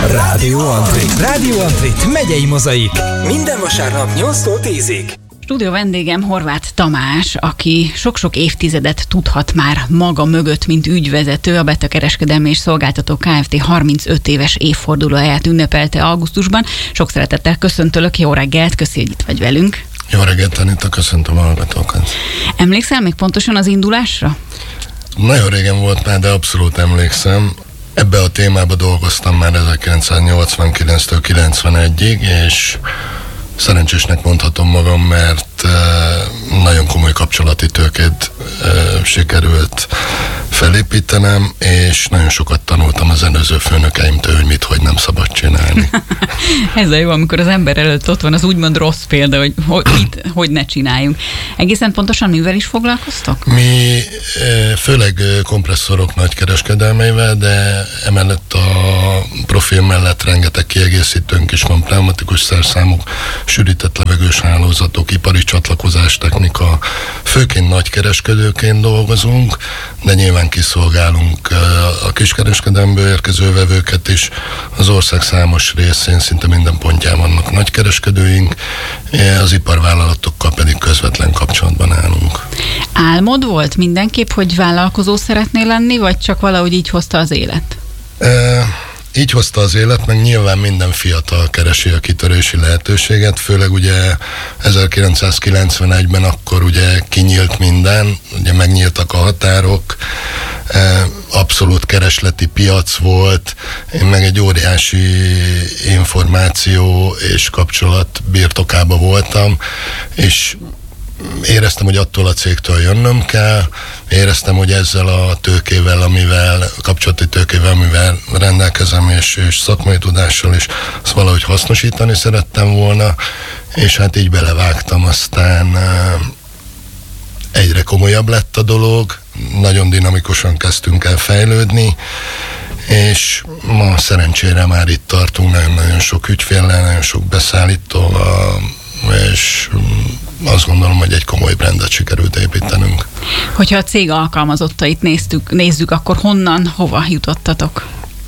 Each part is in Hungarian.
Rádió Antrit. Rádió Antrit megyei mozaik. Minden vasárnap 8-tól 10-ig. Stúdió vendégem Horváth Tamás, aki sok-sok évtizedet tudhat már maga mögött, mint ügyvezető. A Beta Kereskedelmi és Szolgáltató Kft. 35 éves évfordulóját ünnepelte augusztusban. Sok szeretettel köszöntölök, jó reggelt, köszi, hogy itt vagy velünk. Jó reggelt, Anita, köszöntöm a hallgatókat. Emlékszel még pontosan az indulásra? Nagyon régen volt már, de abszolút emlékszem. Ebbe a témába dolgoztam már 1989-től 91-ig, és szerencsésnek mondhatom magam, mert nagyon komoly kapcsolati tőkét sikerült felépítenem, és nagyon sokat tanultam az előző főnökeimtől, hogy mit, hogy nem szabad csinálni. Ez a jó, amikor az ember előtt ott van az úgymond rossz példa, hogy ne csináljunk. Egészen pontosan mivel is foglalkoztok? Mi főleg kompresszorok nagykereskedelmeivel, de emellett a profil mellett rengeteg kiegészítőnk is van, pneumatikus szerszámok, sűrített levegős hálózatok, ipari csatlakozás technika, főként nagykereskedőként dolgozunk, de nyilván kiszolgálunk a kiskereskedelmből érkező vevőket is. Az ország számos részén, szinte minden pontján vannak nagykereskedőink, az iparvállalatokkal pedig közvetlen kapcsolatban állunk. Álmod volt mindenképp, hogy vállalkozó szeretnél lenni, vagy csak valahogy így hozta az élet? Így hozta az élet, meg nyilván minden fiatal keresi a kitörési lehetőséget, főleg ugye 1991-ben akkor ugye kinyílt minden, ugye megnyíltak a határok, abszolút keresleti piac volt, én meg egy óriási információ és kapcsolat birtokába voltam, és éreztem, hogy attól a cégtől jönnöm kell, éreztem, hogy ezzel a tőkével, kapcsolati tőkével, amivel rendelkezem, és szakmai tudással is, azt valahogy hasznosítani szerettem volna, és hát így belevágtam, aztán egyre komolyabb lett a dolog, nagyon dinamikusan kezdtünk el fejlődni, és ma szerencsére már itt tartunk, nagyon sok ügyféllel, nagyon sok beszállítóval, és azt gondolom, hogy egy komoly brandet sikerült építenünk. Hogyha a cég alkalmazottait nézzük, akkor honnan, hova jutottatok?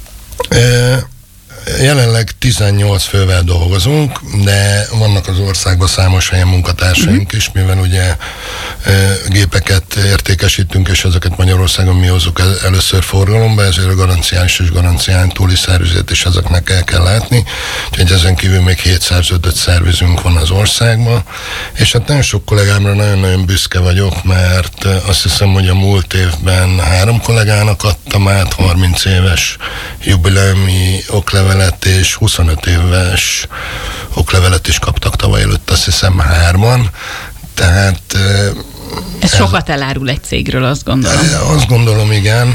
Jelenleg 18 fővel dolgozunk, de vannak az országban számos helyen munkatársaink is, mivel ugye gépeket értékesítünk, és ezeket Magyarországon mi hozzuk először forgalomba, ezért a garanciális és garancián túli szervizet is ezeknek el kell látni. Úgyhogy ezen kívül még 7 szerződött szervizünk van az országban, és hát nagyon sok kollégámra nagyon-nagyon büszke vagyok, mert azt hiszem, hogy a múlt évben 3 kollégának adtam át 30 éves jubileumi oklevelet, és 25 éves oklevelet is kaptak tavaly előtt, azt hiszem 3-an. Tehát ez sokat elárul egy cégről, azt gondolom. Azt gondolom, igen.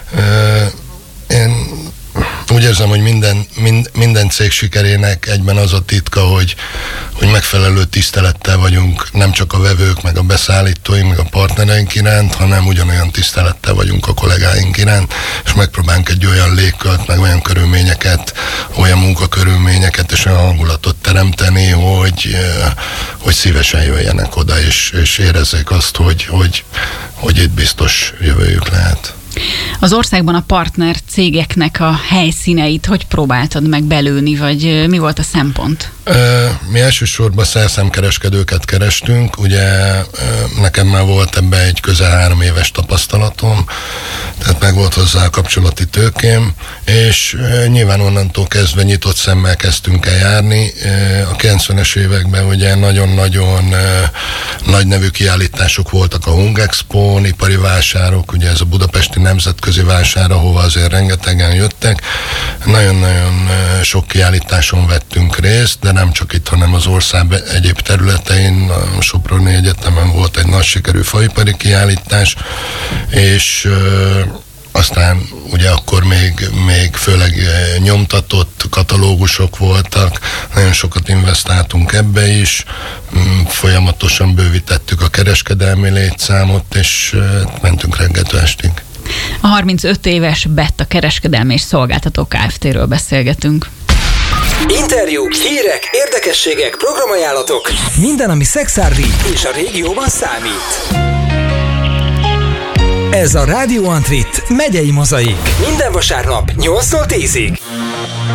Én úgy érzem, hogy minden cég sikerének egyben az a titka, hogy megfelelő tisztelettel vagyunk nem csak a vevők, meg a beszállítóink, meg a partnereink iránt, hanem ugyanolyan tisztelettel vagyunk a kollégáink iránt, és megpróbálunk egy olyan légkört, meg olyan körülményeket, olyan munkakörülményeket és olyan hangulatot teremteni, hogy szívesen jöjjenek oda, és érezzék azt, hogy itt biztos jövőjük lehet. Az országban a partner cégeknek a helyszíneit hogy próbáltad meg belőni, vagy mi volt a szempont? Mi elsősorban szerszámkereskedőket kerestünk, ugye nekem már volt ebben egy közel 3 éves tapasztalatom, tehát meg volt hozzá a kapcsolati tőkém, és nyilván onnantól kezdve nyitott szemmel kezdtünk el járni. A 90-es években ugye nagyon-nagyon nagy nevű kiállítások voltak a Hungexpón, ipari vásárok, ugye ez a budapesti nemzetközi vásár, ahova azért rengetegen jöttek. Nagyon-nagyon sok kiállításon vettünk részt, de nem csak itt, hanem az ország egyéb területein. A Soproni Egyetemen volt egy nagy sikerű faipari kiállítás, és aztán ugye akkor még főleg nyomtatott katalógusok voltak, nagyon sokat investáltunk ebbe is, folyamatosan bővítettük a kereskedelmi létszámot, és mentünk reggeltől estig. A 35 éves Beta Kereskedelmi és Szolgáltató Kft-ről beszélgetünk. Interjúk, hírek, érdekességek, programajánlatok. Minden, ami szexárdi és a régióban számít. Ez a Rádió Antrit megyei mozaik. Minden vasárnap 8-tól 10-ig.